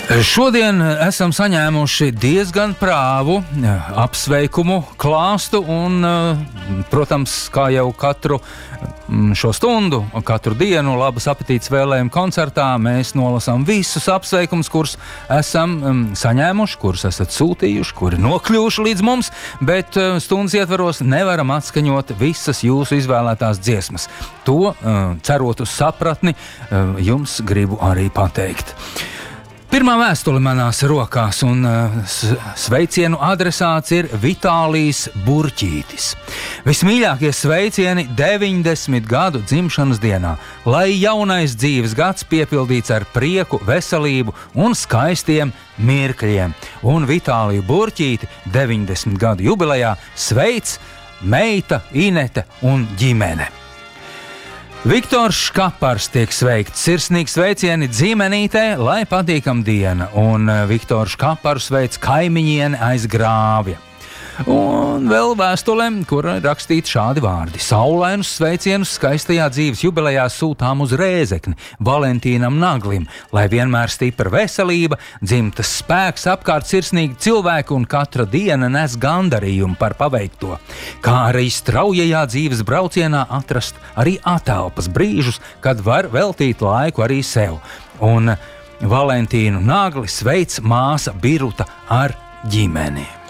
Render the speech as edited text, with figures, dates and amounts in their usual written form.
Šodien esam saņēmuši diezgan prāvu apsveikumu klāstu un, protams, kā jau katru šo stundu, katru dienu labas apetītes vēlējumu koncertā, mēs nolasām visus apsveikumus, kurus esam saņēmuši, kurus esat sūtījuši, kuri nokļuvuši līdz mums, bet stundas ietvaros nevaram atskaņot visas jūsu izvēlētās dziesmas. To, cerot uz sapratni, jums gribu arī pateikt. Pirmā vēstule manās rokās, un sveicienu adresāts ir Vitālijs Burķītis. Vismīļākie sveicieni 90 gadu dzimšanas dienā, lai jaunais dzīves gads piepildīts ar prieku, veselību un skaistiem mirkļiem. Un Vitāliju Burķīti 90 gadu jubilejā sveic meita Inete un ģimene. Viktors Škapars tiek sveikts. Sirsnīgi sveicieni dzimenītē, lai patīkam diena. Un Viktoru Škaparu sveic kaimiņiene aiz grāvja. Un vēl vēstulē, kur rakstīti šādi vārdi. Saulainus sveicienus skaistajā dzīves jubilejā sūtām uz Rēzekni, Valentīnam Naglim, lai vienmēr stipra veselība, dzimtas spēks, apkārt sirsnīgi cilvēki un katra diena nes gandarījumu par paveikto. Kā arī straujajā dzīves braucienā atrast arī atelpas brīžus, kad var veltīt laiku arī sev. Un Valentīnu Nagli sveic māsa Biruta ar ģimeni.